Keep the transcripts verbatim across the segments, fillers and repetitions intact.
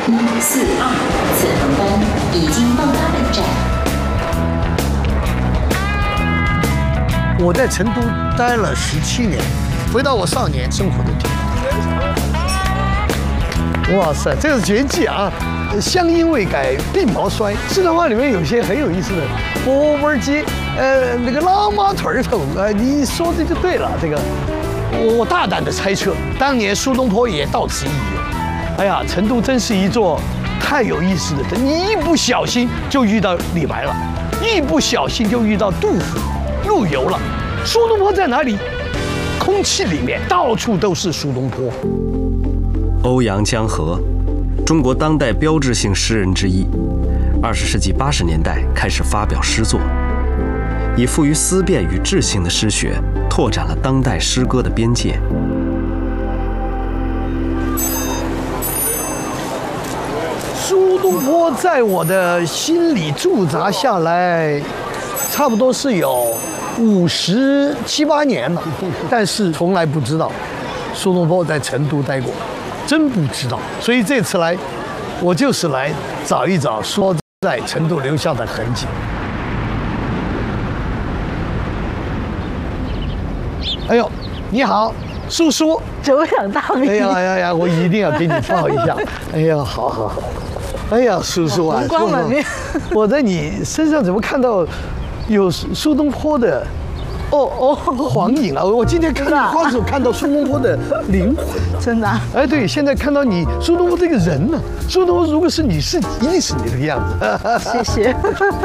一四二次航班已经到达本站。 我在成都待了十七年，回到我少年生活的地方。哇塞，这个是绝技啊！乡音未改鬓毛衰，四川话里面有些很有意思的波波鸡，呃，那个拉马腿儿头，呃，你说的就对了。这个，我我大胆的猜测，当年苏东坡也到此一游。哎呀，成都真是一座太有意思的城，你一不小心就遇到李白了，一不小心就遇到杜甫、陆游了。苏东坡在哪里？空气里面到处都是苏东坡。 欧阳江河，中国当代标志性诗人之一，二十世纪八十年代开始发表诗作，以富于思辨与智性的诗学，拓展了当代诗歌的边界。 苏东坡在我的心里驻扎下来，差不多是有五十七八年了，但是从来不知道苏东坡在成都待过。真不知道，所以这次来，我就是来找一找说在成都留下的痕迹。哎呦，你好，叔叔， 久仰大名。 哎呀哎呀呀，我一定要给你抱一下。哎呀，好好好。哎呀，叔叔啊， 红光满面。 我在你身上怎么看到有苏东坡的？哦哦，黄影啊！我今天看到光手看到苏东坡的灵魂了， 真的、啊。 哎，对，现在看到你苏东坡这个人呢，苏东坡如果是你是一定是你这个样子。 谢谢。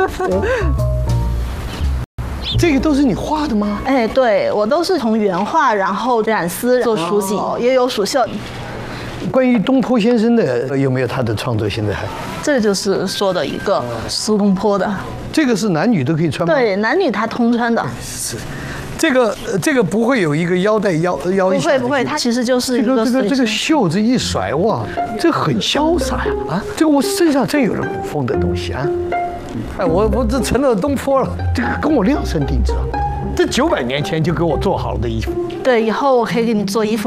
这个都是你画的吗？ 哎，对，我都是从原画，然后染丝做蜀锦，哦、也有蜀绣。 关于东坡先生的有没有他的创作？现在还？ 这就是说的一个苏东坡的。 这个是男女都可以穿吗？ 对，男女他通穿的。 是，这个这个不会有一个腰带腰腰一。 不会不会，它其实就是一个这个这个袖子一甩，哇，这很潇洒呀！啊，这个我身上真有点古风的东西啊！哎，我我这成了东坡了，这个跟我量身定制啊，这九百年前就给我做好了的衣服。 对，以后我可以给你做衣服。